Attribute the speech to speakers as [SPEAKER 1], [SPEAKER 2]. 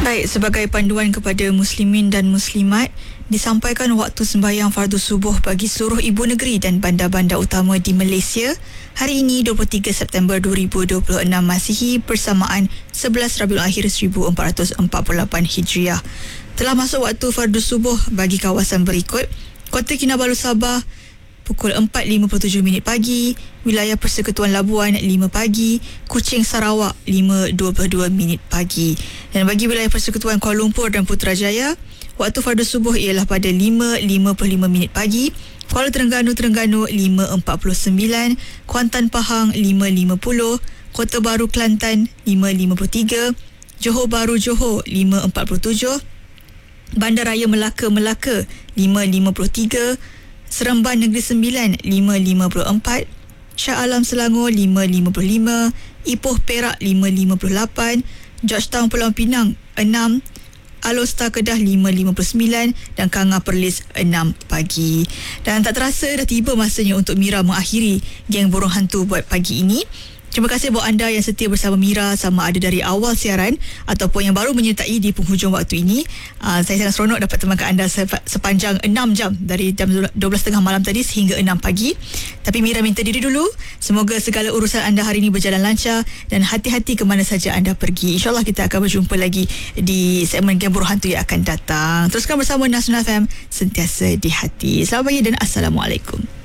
[SPEAKER 1] Baik, sebagai panduan kepada muslimin dan muslimat, disampaikan waktu sembahyang fardu subuh bagi seluruh ibu negeri dan bandar-bandar utama di Malaysia hari ini 23 September 2026 Masihi bersamaan 11 Rabiul Akhir 1448 Hijriah. Telah masuk waktu fardu subuh bagi kawasan berikut: Kota Kinabalu Sabah pukul 4.57 pagi, wilayah Persekutuan Labuan 5 pagi, Kuching Sarawak 5.22 pagi. Dan bagi wilayah Persekutuan Kuala Lumpur dan Putrajaya, waktu fardu subuh ialah pada 5.55 pagi, Kuala Terengganu 5.49, Kuantan Pahang 5.50, Kota Baru Kelantan 5.53, Johor Bahru Johor 5.47, Bandaraya Melaka 5.53, Seremban Negeri Sembilan 5.54, Shah Alam Selangor 5.55, Ipoh Perak 5.58, Georgetown Pulau Pinang 6, Alor Kedah 5.59 dan Kanga Perlis 6 pagi. Dan tak terasa dah tiba masanya untuk Mira mengakhiri Geng Burung Hantu buat pagi ini. Terima kasih buat anda yang setia bersama Mira, sama ada dari awal siaran ataupun yang baru menyertai di penghujung waktu ini. Saya sangat seronok dapat temankan anda sepanjang 6 jam, dari jam 12.30 malam tadi sehingga 6 pagi. Tapi Mira minta diri dulu. Semoga segala urusan anda hari ini berjalan lancar dan hati-hati ke mana saja anda pergi. InsyaAllah kita akan berjumpa lagi di segmen Geng Burung Hantu yang akan datang. Teruskan bersama Nasional FM, sentiasa di hati. Selamat pagi dan Assalamualaikum.